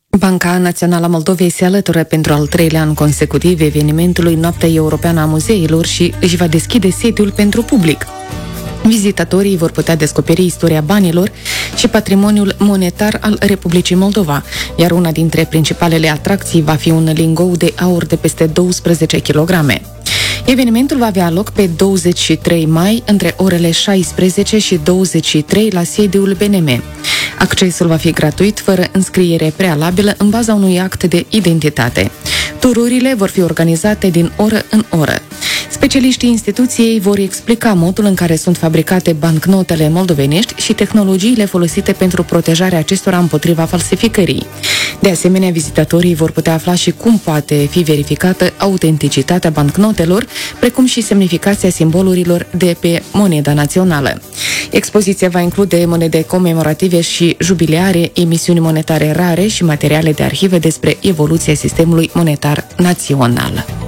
Banca Națională a Moldovei se alătură pentru al 3-lea an consecutiv evenimentului Noaptea Europeană a Muzeilor și își va deschide sediul pentru public. Vizitatorii vor putea descoperi istoria banilor și patrimoniul monetar al Republicii Moldova, iar una dintre principalele atracții va fi un lingou de aur de peste 12 kg. Evenimentul va avea loc pe 23 mai, între orele 16 și 23 la sediul BNM. Accesul va fi gratuit, fără înscriere prealabilă, în baza unui act de identitate. Tururile vor fi organizate din oră în oră. Specialiștii instituției vor explica modul în care sunt fabricate bancnotele moldovenești și tehnologiile folosite pentru protejarea acestora împotriva falsificării. De asemenea, vizitatorii vor putea afla și cum poate fi verificată autenticitatea bancnotelor, precum și semnificația simbolurilor de pe moneda națională. Expoziția va include monede comemorative și jubileare, emisiuni monetare rare și materiale de arhivă despre evoluția sistemului monetar național.